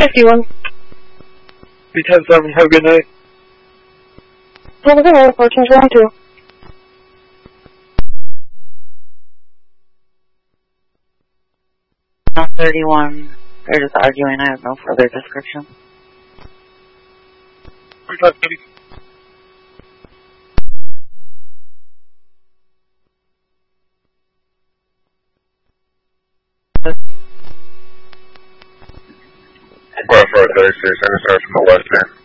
51. B-10-7, have a good night. Have a good night, 1422. Now 31, they're just arguing, I have no further description. 3530. Crossroad 36, I'm going to start from the west end.